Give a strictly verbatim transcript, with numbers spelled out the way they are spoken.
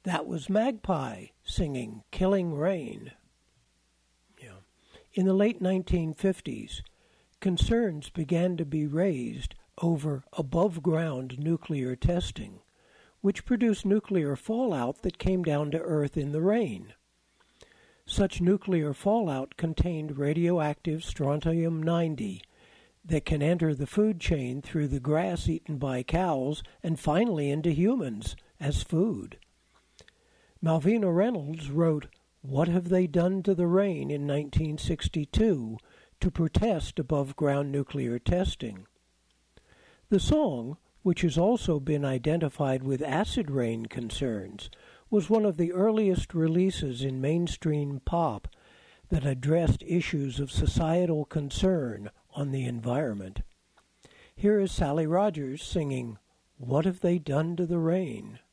That was Magpie singing Killing Rain. Yeah. In the late nineteen fifties, concerns began to be raised over above-ground nuclear testing, which produced nuclear fallout that came down to Earth in the rain. Such nuclear fallout contained radioactive strontium ninety that can enter the food chain through the grass eaten by cows and finally into humans as food. Malvina Reynolds wrote What Have They Done to the Rain in nineteen sixty-two to protest above-ground nuclear testing. The song, which has also been identified with acid rain concerns, was one of the earliest releases in mainstream pop that addressed issues of societal concern on the environment. Here is Sally Rogers singing What Have They Done to the Rain?